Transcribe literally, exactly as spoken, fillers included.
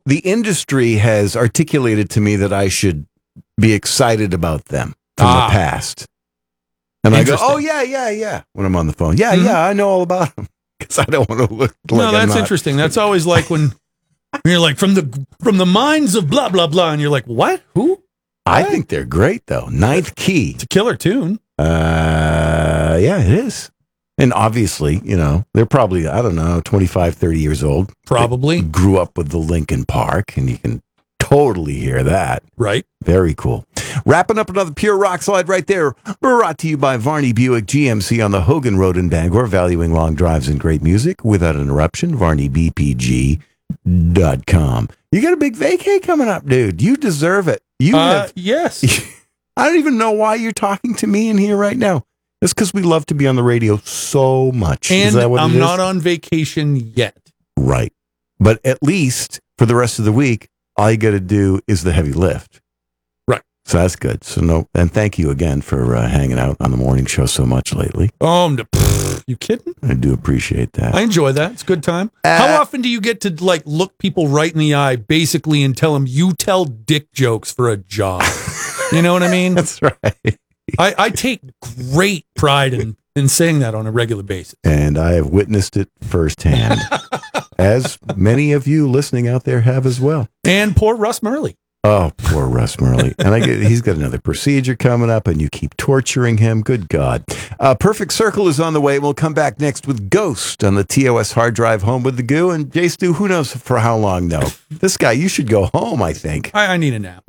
the industry has articulated to me that I should be excited about them from Ah. the past. And I go, Interesting. oh, yeah, yeah, yeah, when I'm on the phone. Yeah, Mhm. yeah, I know all about them. Because I don't want to look like No, I'm that's not. interesting. That's always like when you're like from the from the minds of blah blah blah, and you're like, what? Who? I What? think they're great, though. Ninth Key. It's a killer tune. Uh, yeah, it is. And obviously, you know, they're probably, I don't know, twenty-five, thirty years old. Probably. They grew up with the Lincoln Park, and you can totally hear that. Right. Very cool. Wrapping up another Pure Rock Slide right there. Brought to you by Varney Buick G M C on the Hogan Road in Bangor, valuing long drives and great music without interruption. Varney B P G dot com. You got a big vacay coming up, dude. You deserve it. You Uh, have. yes. I don't even know why you're talking to me in here right now. It's because we love to be on the radio so much. Is And that what it I'm is? not on vacation yet. Right. But at least for the rest of the week, all you got to do is the heavy lift. Right. So that's good. So no, and thank you again for uh, hanging out on the morning show so much lately. Oh, I'm the- pfft, you kidding? I do appreciate that. I enjoy that. It's a good time. Uh, How often do you get to like look people right in the eye, basically, and tell them you tell dick jokes for a job? You know what I mean? That's right. I, I take great pride in in saying that on a regular basis. And I have witnessed it firsthand, as many of you listening out there have as well. And poor Russ Murley. Oh, poor Russ Murley. And I get, he's got another procedure coming up, and you keep torturing him. Good God. Uh, Perfect Circle is on the way. We'll come back next with Ghost on the T O S hard drive home with the goo. And Jay Stu, who knows for how long, though? This guy, you should go home, I think. I, I need a nap.